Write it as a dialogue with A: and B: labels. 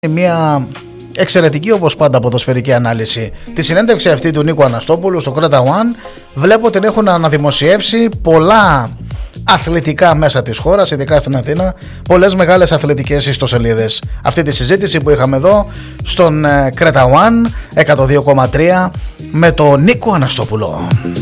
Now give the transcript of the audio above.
A: Μια εξαιρετική όπως πάντα ποδοσφαιρική ανάλυση. Τη συνέντευξη αυτή του Νίκου Αναστόπουλου στο Creta One βλέπω την έχουν αναδημοσιεύσει πολλά αθλητικά μέσα της χώρας, ειδικά στην Αθήνα, πολλές μεγάλες αθλητικές ιστοσελίδες. Αυτή τη συζήτηση που είχαμε εδώ στον Creta One 102,3 με τον Νίκο Αναστόπουλο.